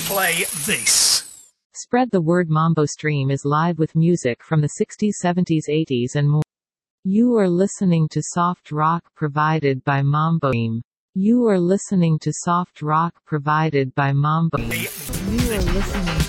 play this. Spread the word. Mambo Stream is live with music from the 60s, 70s, 80s and more. You are listening to soft rock provided by Mambo Stream. You are listening to soft rock provided by Mambo Stream. You are listening